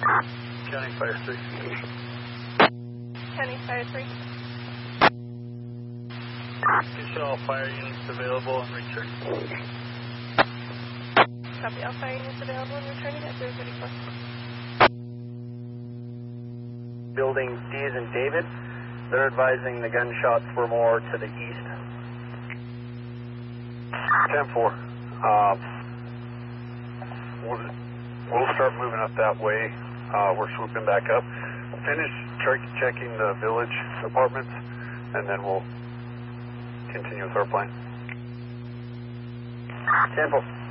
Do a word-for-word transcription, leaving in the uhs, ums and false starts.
County Fire three. County Fire three. You show all fire units available and returning. Copy, all fire units available and returning at zero thirty-four. Building D as in David. They're advising the gunshots were more to the east. ten four. Uh, we'll, we'll start moving up that way. Uh, we're swooping back up. Finish check, checking the village apartments, and then we'll continue with our plan. ten four.